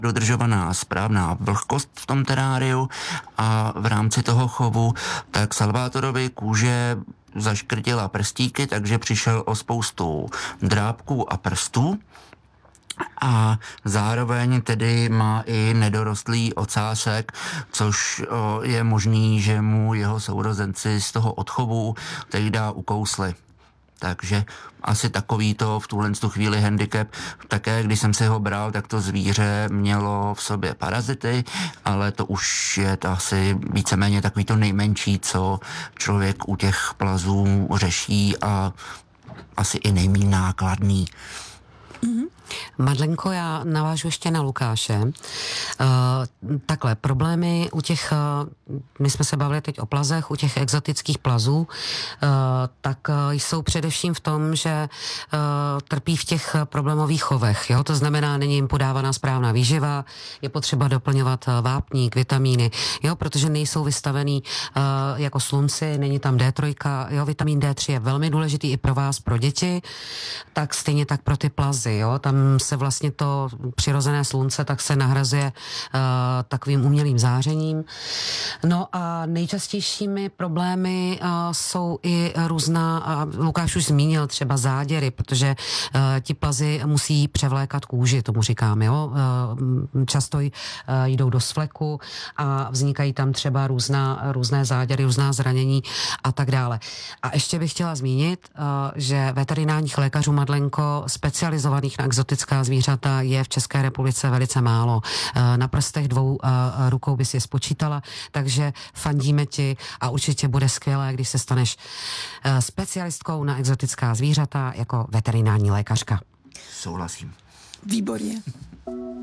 dodržovaná správná vlhkost v tom teráriu a v rámci toho chovu tak Salvátorovi kůže zaškrtila prstíky, takže přišel o spoustu drápků a prstů. A zároveň tedy má i nedorostlý ocásek, což je možný, že mu jeho sourozenci z toho odchovu tehda ukousli. Takže asi takovýto v tuhle chvíli handicap. Také, když jsem si ho bral, tak to zvíře mělo v sobě parazity, ale to už je to asi víceméně takový to nejmenší, co člověk u těch plazů řeší a asi i nejméně nákladný. Mm-hmm. Madlenko, já navážu ještě na Lukáše. Takhle, problémy u těch, my jsme se bavili teď o plazech, u těch exotických plazů, tak jsou především v tom, že trpí v těch problémových chovech. Jo? To znamená, není jim podávaná správná výživa, je potřeba doplňovat vápník, vitamíny, jo? Protože nejsou vystavený jako slunci, není tam D3, jo? Vitamin D3 je velmi důležitý i pro vás, pro děti, tak stejně tak pro ty plazy, jo? Tam se vlastně to přirozené slunce tak se nahrazuje takovým umělým zářením. No a nejčastějšími problémy jsou i různá, Lukáš už zmínil třeba záděry, protože ti plazy musí převlékat kůži, tomu říkám, jo. Často jdou do svleku a vznikají tam třeba různé záděry, různá zranění a tak dále. A ještě bych chtěla zmínit, že veterinárních lékařů, Madlenko, specializovaných na exotická zvířata je v České republice velice málo. Na prstech 2 rukou bys je spočítala, takže fandíme ti a určitě bude skvělé, když se staneš specialistkou na exotická zvířata jako veterinární lékařka. Souhlasím. Výborně.